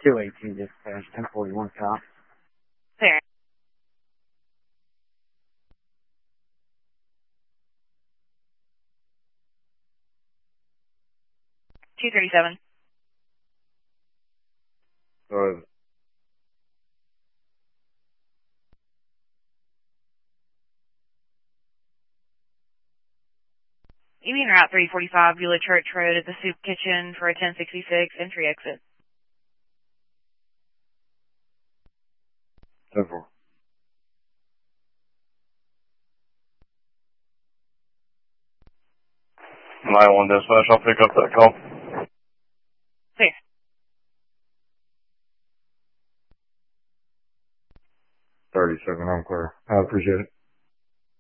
218 dispatch, 1041 cop. There. 237. Alright. You mean Route 345, Beulah Church Road at the Soup Kitchen for a 1066 entry exit. 10-4. Line 1 dispatch, I'll pick up that call. Clear. 37, I'm clear. I appreciate it.